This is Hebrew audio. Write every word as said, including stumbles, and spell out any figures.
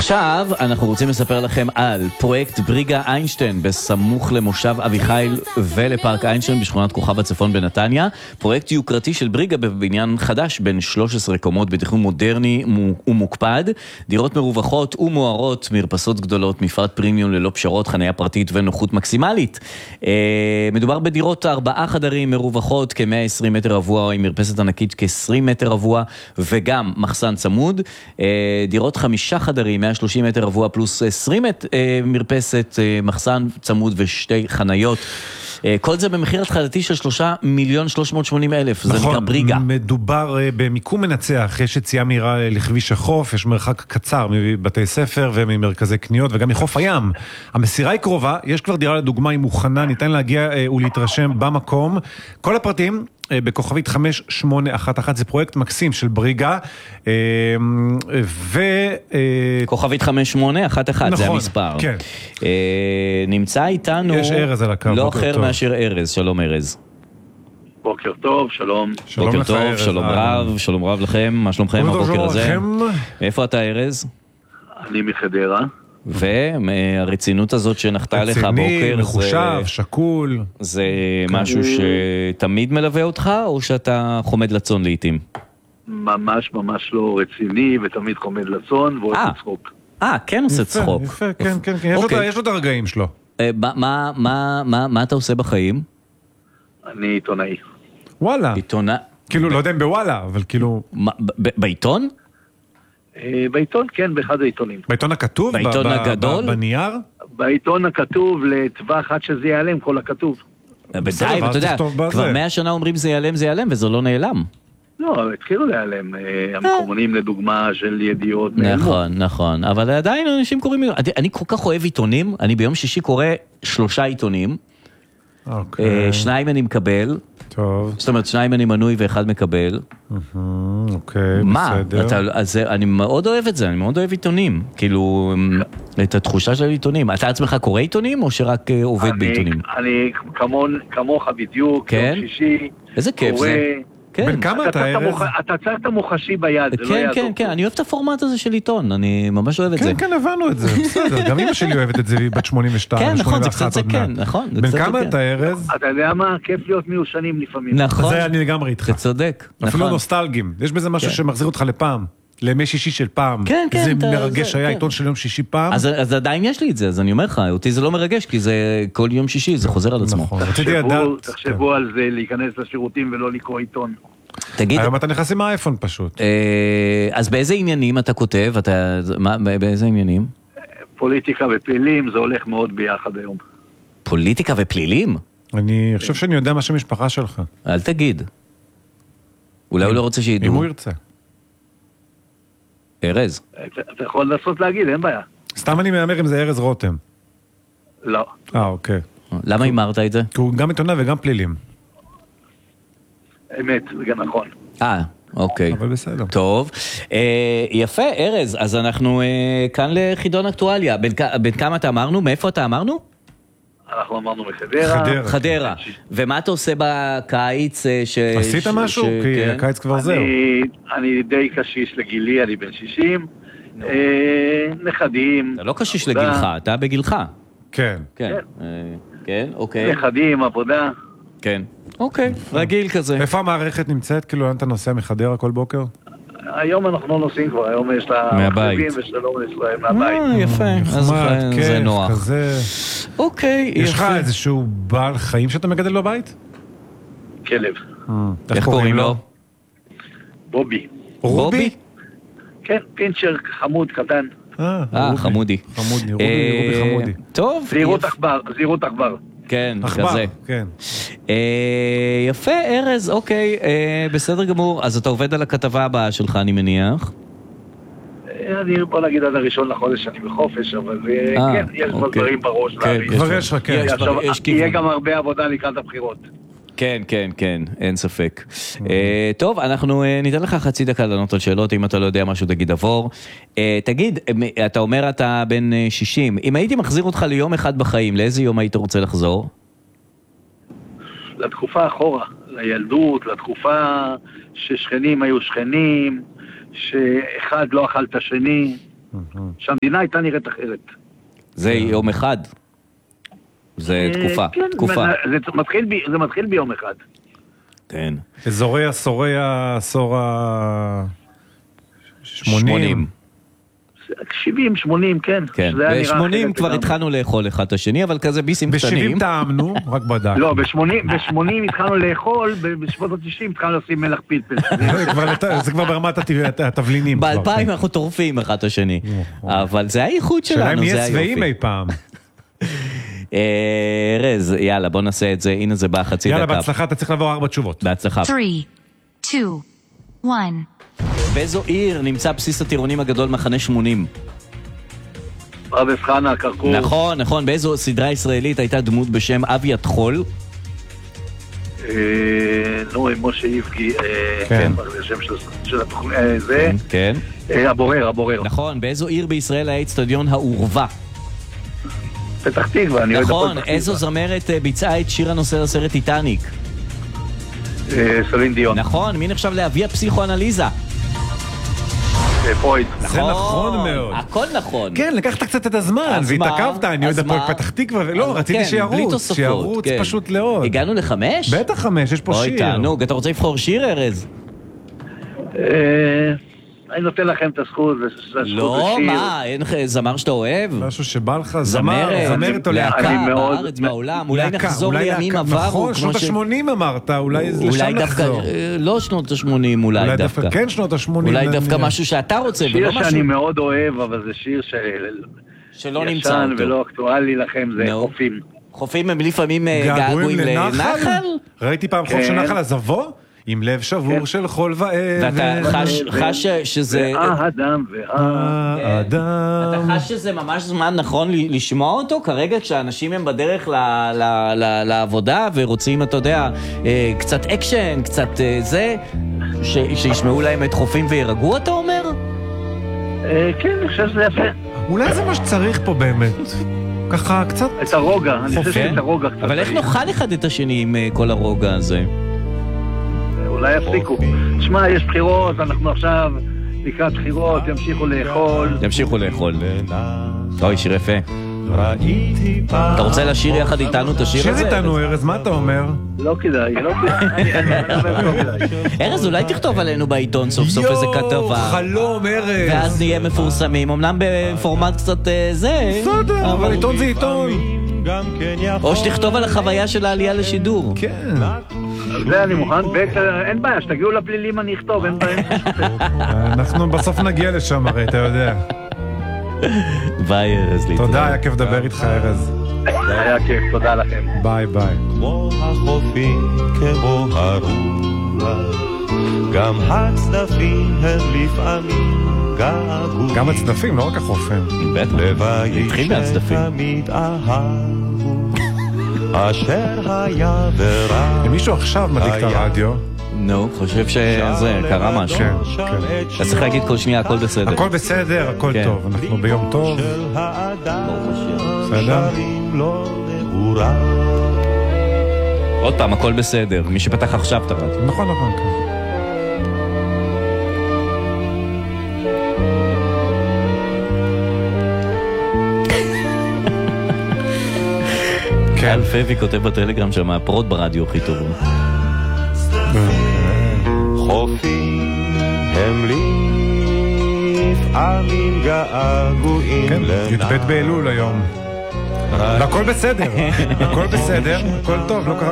עכשיו אנחנו רוצים לספר לכם על פרויקט בריגה איינשטיין בסמוך למושב אביחיל ולפארק איינשטיין בשכונת כוכב הצפון בנתניה. פרויקט יוקרתי של בריגה בבניין חדש בין שלוש עשרה קומות בתכנון מודרני ומוקפד, דירות מרווחות ומוארות, מרפסות גדולות, מפרט פרימיום ללא פשרות, חניה פרטית ונוחות מקסימלית. מדובר בדירות ארבעה חדרים מרווחות כ-מאה ועשרים מטר רבוע עם מרפסת ענקית כ-עשרים מטר רבוע וגם מחסן צמוד. דירות חמישה חדרים מאה ושלושים מטר רבוע פלוס עשרים מרפסת, מחסן צמוד ושתי חניות. כל זה במחיר התחלתי של שלושה מיליון שלוש מאות ושמונים אלף. זה נקרא בריגה. מדובר במיקום מנצח, יש יציאה מהירה לכביש החוף, יש מרחק קצר מבתי ספר וממרכזי קניות וגם מחוף הים. המסירה היא קרובה, יש כבר דירה לדוגמה, היא מוכנה, ניתן להגיע ולהתרשם במקום. כל הפרטים בכוכבית חמש שמונה אחת אחת, זה פרויקט מקסים של בריגה, ו... כוכבית חמש שמונה אחת אחת, זה המספר. כן. נמצא איתנו... יש ארז על הקו. לא אחר מאשר ארז, שלום ארז. בוקר טוב, שלום. בוקר טוב, שלום רב, שלום רב לכם, מה שלומכם הבוקר הזה? איפה אתה ארז? אני מחדרה. והרצינות הזאת שנחתה עליך הבוקר, רציני, מחושב, שקול. זה משהו שתמיד מלווה אותך, או שאתה חומד לצון לעתים? ממש ממש לא רציני, ותמיד חומד לצון, ואוהב לצחוק. אה, כן עושה צחוק. יפה, כן, כן, יש לו את הרגעים שלו. מה אתה עושה בחיים? אני עיתונאי. וואלה. עיתונאי. כאילו, לא יודע אם בוואלה, אבל כאילו... בעיתון? בעיתון, כן, באחד העיתונים. בעיתון הכתוב? בעיתון הגדול? בנייר? בעיתון הכתוב לטווח עד שזה ייעלם, כל הכתוב. בדי, אתה יודע, כבר מאה שנה אומרים זה ייעלם, זה ייעלם, וזה לא נעלם. לא, התחילו להיעלם. המקומונים לדוגמה של ידיעות. נכון, נכון. אבל עדיין אנשים קוראים... אני כל כך אוהב עיתונים, אני ביום שישי קורא שלושה עיתונים. שניים אני מקבל. טוב. זאת אומרת, שניים אני מנוי ואחד מקבל. אוקיי, בסדר. מה? אני מאוד אוהב את זה, אני מאוד אוהב עיתונים. כאילו, את התחושה של עיתונים. אתה עצמך קורא עיתונים או שרק עובד בעיתונים? אני כמוך בדיוק, יום שישי. איזה כיף זה. בן כמה אתה ארז? אתה צריך את המוחשי ביד, זה לא יעזור. כן, כן, כן, אני אוהב את הפורמט הזה של עיתון, אני ממש אוהב את זה. כן, כן, הבנו את זה, בסדר, גם אמא שלי אוהבת את זה, בת שמונים ושתיים, כן, נכון, זה קצת זה כן, נכון. בן כמה אתה ארז? אתה יודע מה? כיף להיות מיושנים לפעמים. נכון. זה אני לגמרי איתך. אתה צודק. אפילו נוסטלגיים, יש בזה משהו שמחזיר אותך לפעם. לימי שישי של פעם. כן, כן. זה מרגש, היה עיתון של יום שישי פעם. אז עדיין יש לי את זה, אז אני אומר לך, אותי זה לא מרגש, כי זה כל יום שישי, זה חוזר על עצמו. תחשבו על זה, להיכנס לשירותים ולא לקרוא עיתון. תגיד... היום אתה נכנס עם האייפון פשוט. אז באיזה עניינים אתה כותב? באיזה עניינים? פוליטיקה ופלילים, זה הולך מאוד ביחד היום. פוליטיקה ופלילים? אני חושב שאני יודע מה שם משפחה שלך. אל תגיד. אולי הוא לא רוצה שידעו. אם הוא ירצה. ארז. אתה יכול לנסות להגיד, אין בעיה. סתם אני מאמר אם זה ארז רותם. לא. אה, אוקיי. למה אמרת את זה? כי הוא גם עיתונאי וגם פלילים. אמת, זה גם נכון. אה, אוקיי. אבל בסדר. טוב. יפה, ארז, אז אנחנו כאן לחידון אקטואליה. בין כמה אתה אמרנו? מאיפה אתה אמרנו? אנחנו אמרנו מחדרה. חדרה. חדרה. ומה אתה עושה בקיץ? עשית משהו? כי הקיץ כבר זהו. אני די קשיש לגילי, אני בן שישים. נכדים. אתה לא קשיש לגילך, אתה בגילך. כן. כן. כן, אוקיי. נכדים, עבודה. כן. אוקיי, רגיל כזה. איפה המערכת נמצאת? כאילו, אתה נוסע מחדרה כל בוקר? היום אנחנו לא נוסעים כבר, היום יש לה... מהבית. ושלום ישראל מהבית. אה, יפה. אז זה נוח. כזה... אוקיי, יפה. יש לך איזשהו בעל חיים שאתה מגדל בבית? כלב. איך קוראים לו? בובי. רובי? כן, פינצ'ר חמוד קטן. אה, חמודי. חמודי, רובי חמודי. טוב. זהירות עכבר, זהירות עכבר. כן, כזה. כן. יפה, ארז, אוקיי, בסדר גמור. אז אתה עובד על הכתבה הבאה שלך, אני מניח. אני בוא נגיד עד הראשון לחודש שאני בחופש, אבל כן, יש כבר דברים בראש. כבר יש לך, כן. יהיה גם הרבה עבודה לקראת הבחירות. כן, כן, כן, אין ספק. טוב, אנחנו ניתן לך חצי דקה לענות על שאלות, אם אתה לא יודע משהו תגיד עבור. תגיד, אתה אומר אתה בן שישים, אם הייתי מחזיר אותך ליום אחד בחיים, לאיזה יום היית רוצה לחזור? לתקופה אחורה, לילדות, לתקופה ששכנים היו שכנים, שאחד לא אכל את השני. שהמדינה הייתה נראית אחרת. זה יום אחד. זה תקופה, כן, תקופה. זה מתחיל, ב, זה מתחיל ביום אחד. כן. אזורי עשורי העשור ה... שמונים. שבעים, שמונים, כן. כן, ב-שמונים כבר התחלנו לאכול אחד את השני, אבל כזה ביסים קטנים. ב-שבעים טעמנו, רק בדק. לא, ב-שמונים התחלנו לאכול, בשנות ה-תשעים התחלנו לשים מלח פלפל. זה כבר ברמת התבלינים. ב-אלפיים אנחנו טורפים אחד את השני. אבל זה הייחוד שלנו, זה היופי. שלהם יהיה צבעים אי פעם. ארז, יאללה, בוא נעשה את זה, הנה זה בא חצי דקה. יאללה, בהצלחה, אתה צריך לעבור ארבע תשובות. בהצלחה. שלוש, שתיים, אחת. באיזו עיר נמצא בסיס הטירונים הגדול מחנה שמונים? פרדס חנה, קרקור. נכון, נכון, באיזו סדרה ישראלית הייתה דמות בשם אבי הטחול? נו, עם משה איבגי, כן. זה שם של התוכנית, זה? כן. הבורר, הבורר. נכון, באיזו עיר בישראל היה אצטדיון העורבה? פתח תקווה, אני אוהד הפועל נכון, פתח תקווה. איזו זמרת ביצעה את שיר הנושא לסרט טיטניק? סלין דיון. נכון, מי נחשב לאבי הפסיכואנליזה? פרויד. זה נכון מאוד. הכל נכון. כן, לקחת קצת את הזמן, אז מה? והתעכבת, אני אז אוהד הפועל מה? פתח תקווה, לא, אז רציתי כן, בלי שירוץ, תוספות, שירוץ כן. פשוט לעוד. הגענו לחמש? בטח חמש, יש פה אוי, שיר. תענוג, אתה רוצה לבחור שיר, ארז? אני נותן לכם את הזכות, זה הזכות לא, לשיר. מה, אין לך זמר שאתה אוהב? משהו שבא לך, זמר, זמרת, זמרת או להקה להקה. אני מאוד- בארץ, בעולם, אולי להקה, נחזור אולי לימים להקה, עברו. נכון, כמו שנות ש- ה-שמונים אמרת, אולי לשם אולי דווקא, נחזור. אה, לא שנות ה-שמונים, אולי אולי דווקא. דווקא, כן שנות ה-שמונים. אולי דווקא משהו שאתה רוצה, שיר ולא שאני משהו מאוד אוהב, אבל זה שיר שלא נמצא שישן אותו. ולא אקטואלי לכם, זה נו. חופים. חופים הם לפעמים אה, געגועים געגועים לנחל? לנחל? ראיתי פעם חוף כן. של נחל הזבוא, עם לב שבור כן. של חול ואבן. ואתה חש- חש שזה... והאדם וה... האדם. אתה חש שזה ממש זמן נכון ל- לשמוע אותו כרגע כשאנשים הם בדרך ל- ל- ל- לעבודה ורוצים, אתה יודע, אה, קצת אקשן, קצת אה, זה, ש- שישמעו להם את חופים וירגעו, אתה אומר? אה, כן, אני חושב שזה יפה. אולי זה מה שצריך פה באמת. ככה קצת. את הרוגע, אני חושב כן? שאת הרוגע קצת. אבל איך צריך. נאכל אחד את השני עם אה, כל הרוגע הזה? אולי יפסיקו. תשמע, יש בחירות, אנחנו עכשיו לקראת בחירות, ימשיכו לאכול. תמשיכו לאכול. אוי, שיר יפה. אתה רוצה לשיר יחד איתנו את השיר הזה? שיר איתנו, ארז, מה אתה אומר? לא כדאי, לא כדאי. אני- אני- אני אומר, לא כדאי. ארז, אולי תכתוב עלינו בעיתון סוף סוף איזה יואו, כתבה. חלום, ארז. ואז נהיה מפורסמים, אמנם בפורמט קצת אה, זה. בסדר, אבל עיתון זה עיתון. או שתכתוב על החוויה של העלייה לשידור. כן. זה אני מוכן, אין בעיה, שתגיעו לפלילים אני אכתוב, אין בעיה. אנחנו בסוף נגיע לשם, הרי, אתה יודע. ביי ארז, להתראות. תודה, היה כיף לדבר איתך, ארז. היה כיף, תודה לכם. ביי ביי. כמו החופים, כמו הרוח, גם הצדפים הם לפעמים געגועים. גם הצדפים, לא רק החופים. בטח. לבית התחיל מהצדפים. שתמיד אהבו, אשר היה ורע. למישהו עכשיו מדליק את הרדיו. נו, חושב שזה, קרה משהו. כן, כן. אתה צריך להגיד כל שנייה, הכל בסדר. הכל בסדר, הכל כן. טוב. אנחנו ביום טוב. של האדם בסדר? שרים לו נעורה. עוד פעם, הכל בסדר. מי שפתח עכשיו את הרדיו. נכון, נכון, כן. קהל פבי כותב בטלגרם שם, הפרות ברדיו הכי טובים. חופים הם לפעמים געגועים כן, י"ב באלול היום. והכל בסדר, הכל בסדר, הכל טוב, לא קרה